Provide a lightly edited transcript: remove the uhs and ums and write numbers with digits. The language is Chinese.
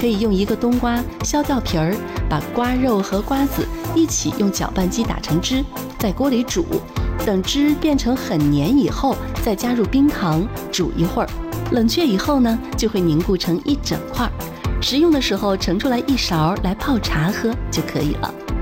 可以用一个冬瓜削掉皮儿，把瓜肉和瓜子一起用搅拌机打成汁，在锅里煮，等汁变成很黏以后，再加入冰糖煮一会儿，冷却以后呢，就会凝固成一整块。食用的时候盛出来一勺来泡茶喝就可以了。